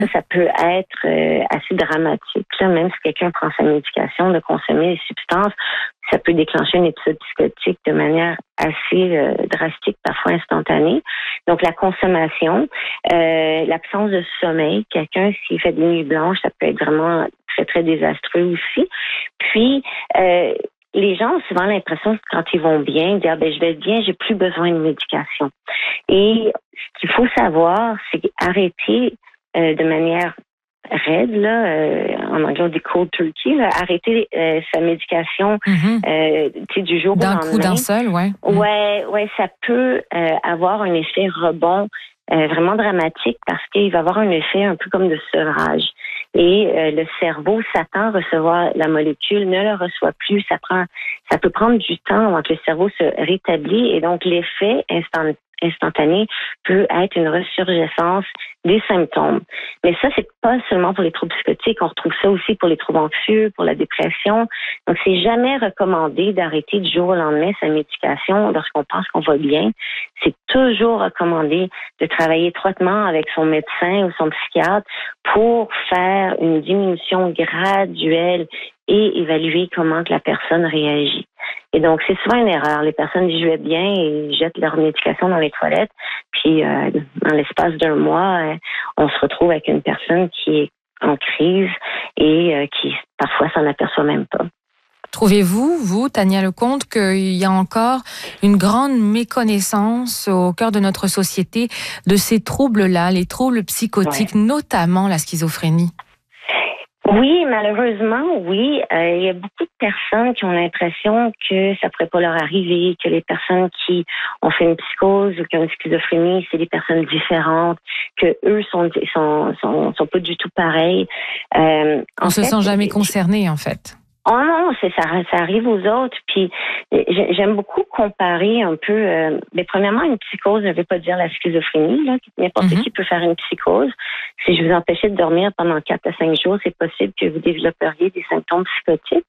Ça peut être assez dramatique. Là, même si quelqu'un prend sa médication, de consommer les substances, ça peut déclencher un épisode psychotique de manière assez drastique, parfois instantanée. Donc, la consommation, l'absence de sommeil. Quelqu'un, s'il fait des nuits blanches, ça peut être vraiment très, très désastreux aussi. Puis, les gens ont souvent l'impression que quand ils vont bien, dire je vais bien, j'ai plus besoin de médication. Et ce qu'il faut savoir, c'est arrêter de manière raide, en anglais on dit cold turkey, arrêter sa médication du jour au lendemain. D'un coup, d'un seul, ouais. Ouais, ça peut avoir un effet rebond vraiment dramatique parce qu'il va avoir un effet un peu comme de sevrage. Et le cerveau s'attend à recevoir la molécule, ne la reçoit plus. Ça peut prendre du temps avant que le cerveau se rétablit. Et donc, l'effet instantané peut être une ressurgescence des symptômes. Mais ça, c'est pas seulement pour les troubles psychotiques. On retrouve ça aussi pour les troubles anxieux, pour la dépression. Donc, c'est jamais recommandé d'arrêter du jour au lendemain sa médication lorsqu'on pense qu'on va bien. C'est toujours recommandé de travailler étroitement avec son médecin ou son psychiatre pour faire une diminution graduelle et évaluer comment que la personne réagit. Et donc, c'est souvent une erreur. Les personnes disent « je vais bien » et jettent leur médication dans les toilettes. Puis, dans l'espace d'un mois, on se retrouve avec une personne qui est en crise et qui, parfois, s'en aperçoit même pas. Trouvez-vous, vous, Tania Lecomte, qu'il y a encore une grande méconnaissance au cœur de notre société de ces troubles-là, les troubles psychotiques, notamment la schizophrénie? Oui, malheureusement, oui. Il y a beaucoup de personnes qui ont l'impression que ça pourrait pas leur arriver, que les personnes qui ont fait une psychose ou qui ont une schizophrénie, c'est des personnes différentes, que eux sont pas du tout pareils. On se sent jamais concerné, en fait. Oh non, ça arrive aux autres. Puis j'aime beaucoup comparer un peu. Mais premièrement, une psychose ne veut pas dire la schizophrénie. Là. N'importe qui peut faire une psychose. Si je vous empêchais de dormir pendant 4 à 5 jours, c'est possible que vous développeriez des symptômes psychotiques.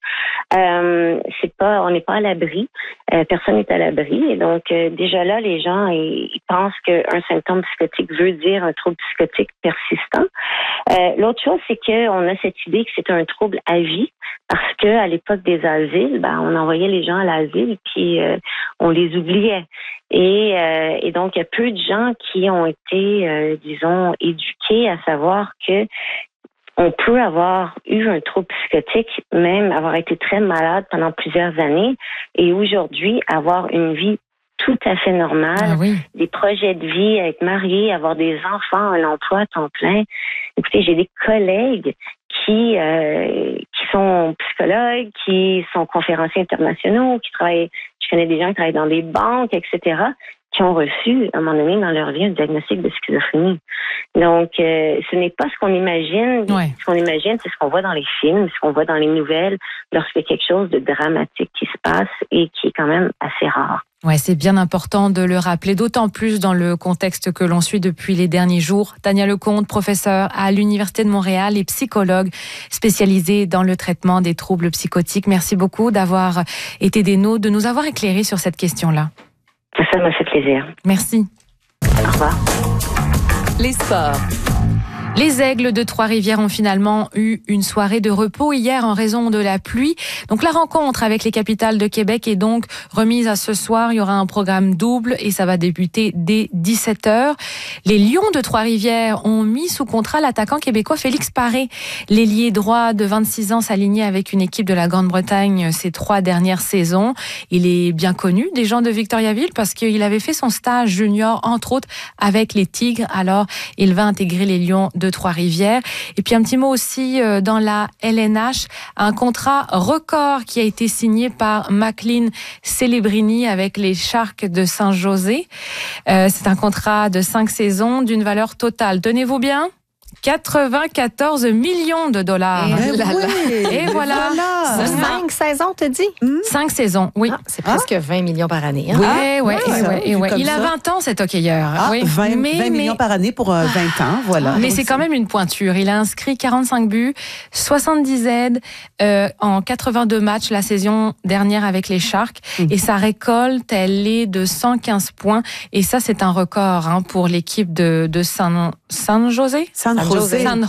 On n'est pas à l'abri. Personne n'est à l'abri. Et donc déjà là, les gens ils pensent qu'un symptôme psychotique veut dire un trouble psychotique persistant. L'autre chose, c'est qu'on a cette idée que c'est un trouble à vie. Parce que à l'époque des asiles, on envoyait les gens à l'asile puis on les oubliait. Et donc il y a peu de gens qui ont été, éduqués à savoir que on peut avoir eu un trouble psychotique, même avoir été très malade pendant plusieurs années, et aujourd'hui avoir une vie tout à fait normale, des projets de vie, être marié, avoir des enfants, un emploi à temps plein. Écoutez, j'ai des collègues qui sont psychologues, qui sont conférenciers internationaux, je connais des gens qui travaillent dans des banques, etc., qui ont reçu, à un moment donné, dans leur vie, un diagnostic de schizophrénie. Donc, ce n'est pas ce qu'on imagine. Ce qu'on imagine, c'est ce qu'on voit dans les films, ce qu'on voit dans les nouvelles, lorsqu'il y a quelque chose de dramatique qui se passe et qui est quand même assez rare. Ouais, c'est bien important de le rappeler, d'autant plus dans le contexte que l'on suit depuis les derniers jours. Tania Lecomte, professeure à l'Université de Montréal et psychologue spécialisée dans le traitement des troubles psychotiques. Merci beaucoup d'avoir été des nôtres, de nous avoir éclairés sur cette question-là. Ça m'a fait plaisir. Merci. Au revoir. Les sports. Les Aigles de Trois-Rivières ont finalement eu une soirée de repos hier en raison de la pluie. Donc la rencontre avec les Capitals de Québec est donc remise à ce soir. Il y aura un programme double et ça va débuter dès 17h. Les Lions de Trois-Rivières ont mis sous contrat l'attaquant québécois Félix Paré. L'ailier droit de 26 ans s'alignait avec une équipe de la Grande-Bretagne ces 3 dernières saisons. Il est bien connu des gens de Victoriaville parce qu'il avait fait son stage junior, entre autres, avec les Tigres. Alors, il va intégrer les Lions de Trois-Rivières. Et puis un petit mot aussi dans la LNH, un contrat record qui a été signé par Maclean Celebrini avec les Sharks de Saint-José. C'est un contrat de 5 saisons d'une valeur totale, tenez-vous bien, 94 millions de dollars. Et voilà. 5 saisons, t'as dit? 5 saisons, oui. C'est presque 20 millions par année. Oui. Il a 20 ans, cet hockeyeur. 20 millions par année pour 20 ans, voilà. Mais c'est quand même une pointure. Il a inscrit 45 buts, 70 aides en 82 matchs la saison dernière avec les Sharks. Et sa récolte, elle est de 115 points. Et ça, c'est un record pour l'équipe de San José. San José.